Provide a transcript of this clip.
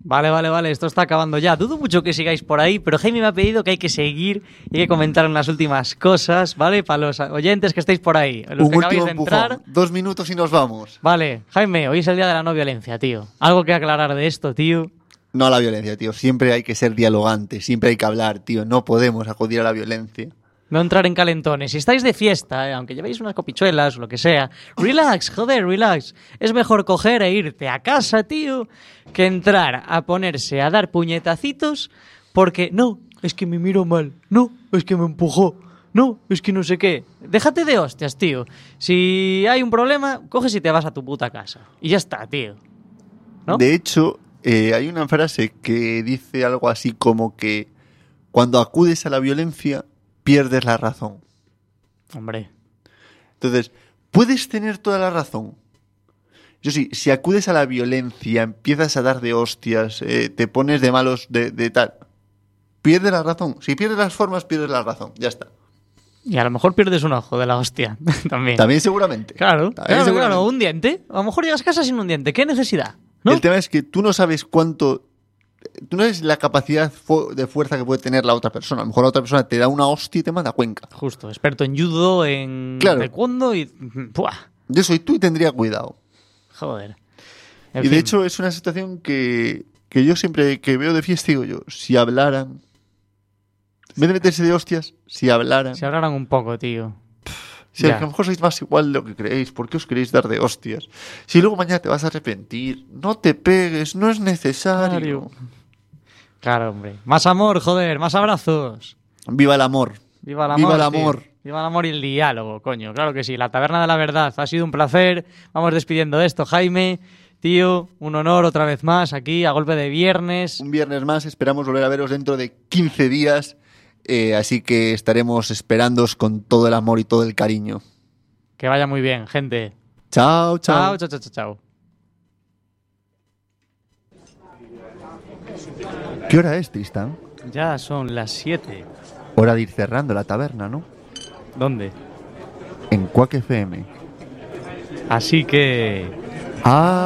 Vale, esto está acabando ya. Dudo mucho que sigáis por ahí, pero Jaime me ha pedido que hay que seguir y hay que comentar unas últimas cosas, ¿vale? Para los oyentes que estáis por ahí, los que acabáis de entrar. 2 minutos y nos vamos. Vale, Jaime, hoy es el día de la no violencia, tío. ¿Algo que aclarar de esto, tío? No a la violencia, tío. Siempre hay que ser dialogante, siempre hay que hablar, tío. No podemos acudir a la violencia. No entrar en calentones. Si estáis de fiesta, aunque llevéis unas copichuelas o lo que sea, relax, joder, relax. Es mejor coger e irte a casa, tío, que entrar a ponerse a dar puñetacitos porque no, es que me miro mal, no, es que me empujó, no, es que no sé qué. Déjate de hostias, tío. Si hay un problema, coges y te vas a tu puta casa. Y ya está, tío. ¿No? De hecho, hay una frase que dice algo así como que cuando acudes a la violencia pierdes la razón. Hombre. Entonces, puedes tener toda la razón. Yo sí, si acudes a la violencia, empiezas a dar de hostias, te pones de malos, de tal, pierdes la razón. Si pierdes las formas, pierdes la razón. Ya está. Y a lo mejor pierdes un ojo de la hostia. También. También seguramente. Claro, También seguramente. claro. Un diente. A lo mejor llegas a casa sin un diente. ¿Qué necesidad? ¿No? El tema es que tú no sabes cuánto... Tú no sabes la capacidad de fuerza que puede tener la otra persona. A lo mejor la otra persona te da una hostia y te manda a Cuenca. Justo, experto en judo, en taekwondo y... ¡Puah! Yo soy tú y tendría cuidado. Joder. Y de hecho es una situación que yo siempre que veo de fiesta digo yo, si hablaran... En vez de meterse de hostias, si hablaran... Si hablaran un poco, tío. Si a lo mejor sois más igual de lo que creéis, ¿por qué os queréis dar de hostias? Si luego mañana te vas a arrepentir, no te pegues, no es necesario. Claro, hombre. Más amor, joder, más abrazos. ¡Viva el amor! ¡Viva el amor! ¡Viva el amor! Tío. ¡Viva el amor y el diálogo, coño! Claro que sí. La Taberna de la Verdad. Ha sido un placer. Vamos despidiendo esto, Jaime. Tío, un honor otra vez más aquí, a golpe de viernes. Un viernes más. Esperamos volver a veros dentro de 15 días. Así que estaremos esperándoos con todo el amor y todo el cariño. Que vaya muy bien, gente. Chao, chao. Chao, chao, chao, chao. ¿Qué hora es, Tristán? Ya son las 7. Hora de ir cerrando la taberna, ¿no? ¿Dónde? En Quack FM. Así que...